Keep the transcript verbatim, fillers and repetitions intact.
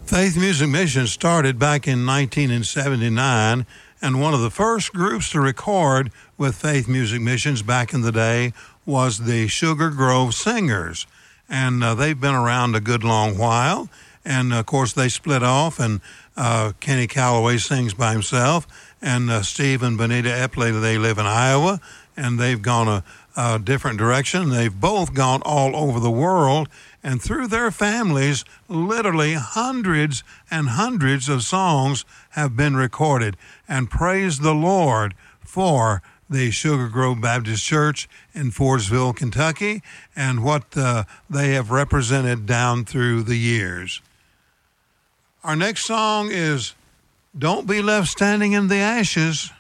Faith Music Mission started back in nineteen seventy-nine, and one of the first groups to record with Faith Music Missions back in the day was the Sugar Grove Singers. And uh, they've been around a good long while. And, of course, they split off, and uh, Kenny Calloway sings by himself, and uh, Steve and Benita Epley, they live in Iowa, and they've gone a, a different direction. They've both gone all over the world, and through their families, literally hundreds and hundreds of songs have been recorded. And praise the Lord for the Sugar Grove Baptist Church in Fordsville, Kentucky, and what uh, they have represented down through the years. Our next song is Don't Be Left Standing in the Ashes.